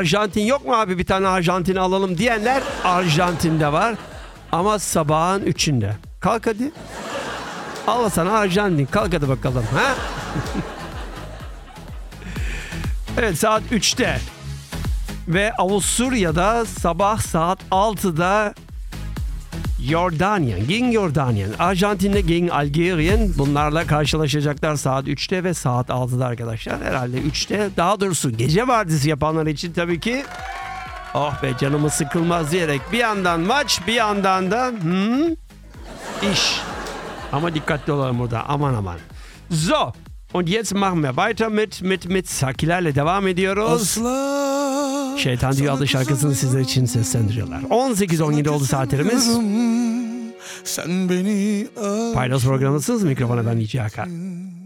Arjantin yok mu abi, bir tane Arjantin alalım diyenler Arjantin'de var. Ama sabahın 3'ünde. Kalk hadi. Al sana Arjantin. Kalk hadi bakalım. Ha? Evet, saat 3'te. Ve Avusturya'da sabah saat 6'da Jordanyan, gegen Jordanyan. Arjantin'de gegen Algerien. Bunlarla karşılaşacaklar saat 3'te ve saat 6'da arkadaşlar. Herhalde 3'te. Daha doğrusu gece vardisi yapanlar için tabii ki. Oh be, canımı sıkılmaz diyerek bir yandan maç, bir yandan da iş. Ama dikkatli olalım burada. Aman aman. So. Und jetzt machen wir weiter mit Sakilerle devam ediyoruz. Şeytan Diyor adlı şarkısını sizler için seslendiriyorlar. 18-17 oldu saatlerimiz. Sen beni Paydos programındasınız. Mikrofona ben İci Hakan.